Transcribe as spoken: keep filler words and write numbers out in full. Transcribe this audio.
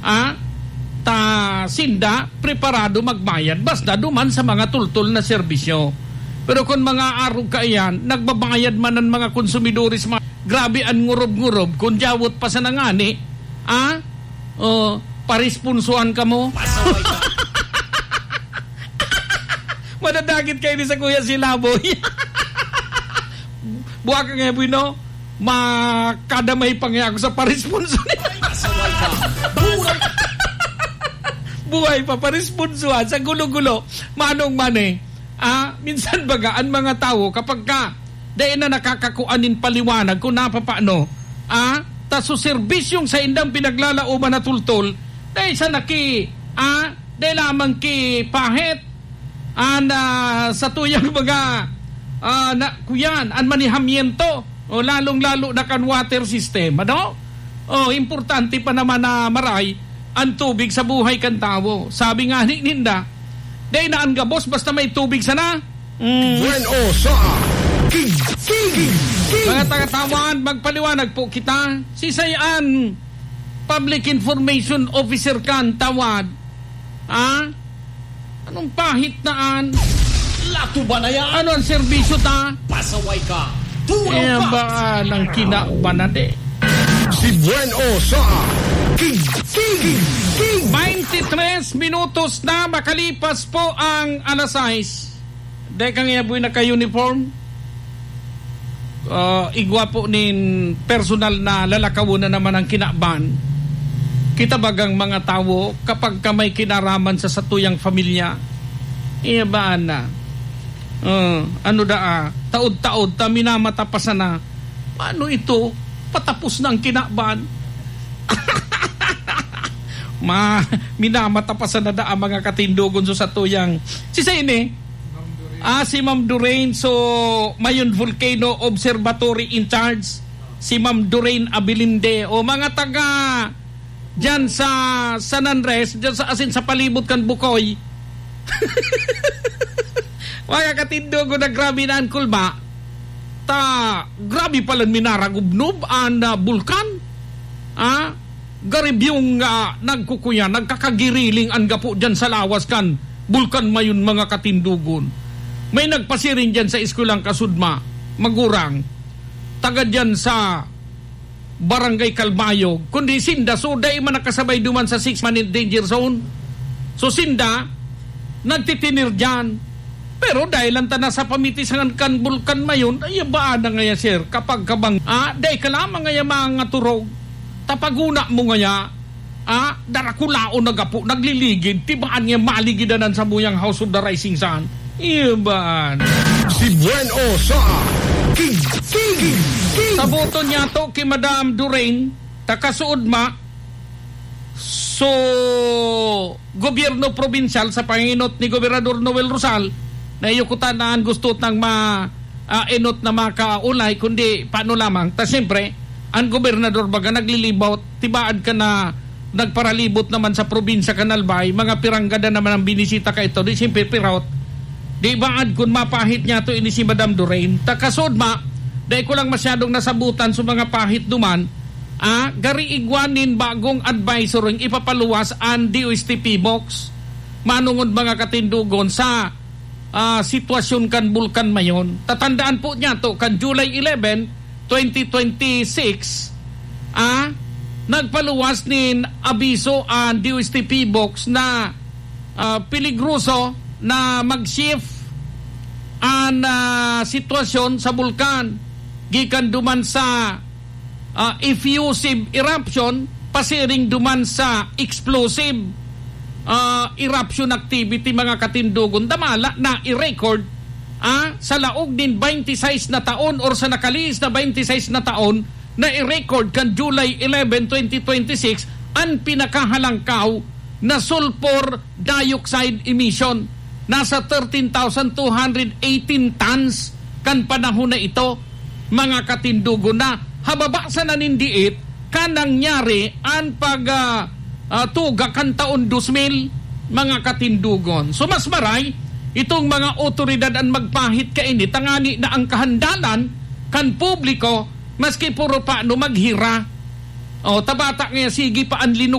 ah, ta sinda preparado magbayad basta duman sa mga tultol na serbisyo. Pero kung mga araw ka iyan, nagbabayad man ng mga konsumidoris, mga grabe ang ngurob-ngurob, kung jawot pa sa nangani, ah, oh, parisponsuhan ka mo. Madadagit kayo ni sa Kuya Silaboy. Buha ka nga, Buino, makadamay pa nga ako sa parisponsuhan. Buhay pa, parisponsuhan sa gulo-gulo. Manong mane, ah, minsan baga, ang mga tao, kapag ka, dahil na nakakakuanin paliwanag kung napapaano, ah, taso serbisyong sa indang pinaglalauman na tultol, dahil sa naki, ah, dahil lamang ki pahit, ah, na, sa tuyang mga, ah, na, kuyan, ang manihamiento, o lalong-lalo na kan water system, ano? O, importante pa naman na maray, ang tubig sa buhay kan tao. Sabi nga ni Ninda, dahil na ang gabos, basta may tubig sana. Mm. Bueno, sa King, King, King. Mga tagatawan, magpaliwanag po kita. Si Sayan, Public Information Officer kan, tawad. Ah? Anong pahit naan? Lato ba na yan? Ano ang serbisyo ta? Pasaway ka. Tulaw Eh ka. ba ng kinabanade? Si Bueno sa King, King, King. twenty-tres minutos na makalipas po ang alas sais. Dahil kang iyaboy naka-uniform. Uh, igwa po nin personal na lalakaw na naman ang kinaban. Kita bagang mga tao kapag ka may kinaraman sa satuyang pamilya, iyabaan na. Uh, ano da ah, taod-taod ta minamatapasan na. Ano ito? Patapos na ang kinaban. Ma, minamatapasan na da ang mga katindugon so sa tuyang. Si Saine, ah, si Ma'am Durain, so Mayon Volcano Observatory in charge, si Ma'am Durain Abilinde, o mga taga dyan sa San Andres, dyan sa asin sa palibot kan Bukoy. Mga katindugon na grabe na ang kulba, ta grabe pala minaragubnob ang uh, bulkan. Ah, garib yung uh, nagkukuya, nagkakagiriling ang gapo dyan sa lawas kan bulkan mayon mga katindugon. May nagpasiring dyan sa eskulang Kasudma, magurang, taga dyan sa Barangay Kalbayog, kundi sinda, so dahil man nakasabay duman sa six man in danger zone. So sinda, nagtitinir dyan. Pero dahil lang ta na sa pamitisan kan bulkan mayon, ay ba na ngaya sir, kapag kabang, ah, dahil ka lamang ngaya mga turog, tapaguna mo ngaya, ah, darakulao nagapo, nagliligid, tibaan nga maligidanan sa buyang House of the Rising Sun. Iban. Si Bueno sa King, King, King. Sabuton niya to kay Madam Durain, takasuod ma, so, gobyerno probinsyal sa panginot ni Gobernador Noel Rosal, na iyukutan na ang gusto ng ma, uh, enot na makaulay, kundi paano lamang. Ta siyempre, ang gobernador baga naglilibot, tibaan ka na nagparalibot naman sa probinsya Kanalbay, mga piranggada naman ang binisita ka ito, di siyempre pirot. Di baad kung mapahit niya to ini si Madam Durain. Takasod ma, dahil ko lang masyadong nasabutan sa mga pahit duman, ah, gari igwanin bagong advisor yung ipapaluwas ang D O S T P box. Manungod mga katindugon sa uh, sitwasyon kan bulkan mayon. Tatandaan po niya to, kan July eleventh, twenty twenty-six, ah, nagpaluwas nin abiso ang D O S T P box na uh, peligroso na mag-shift ang uh, sitwasyon sa bulkan. Gikan duman sa uh, effusive eruption, pasiring duman sa explosive uh, eruption activity mga katindugon. Damala na i-record ah, sa laog din twenty-six na taon or sa nakaliis na twenty-six na taon na i-record kan July eleventh, twenty twenty-six ang pinakahalangkaw na sulfur dioxide emission. Nasa thirteen thousand two hundred eighteen tons kan panahon na ito mga katindugon na hababa sa nanindiit kanang nyari ang pag uh, uh, tuga kan taon two thousand mga katindugon. So mas maray itong mga otoridad ang magpahit kaini tangani na ang kahandalan kan publiko maski puro pa no maghira o tabata nga sige pa ang linog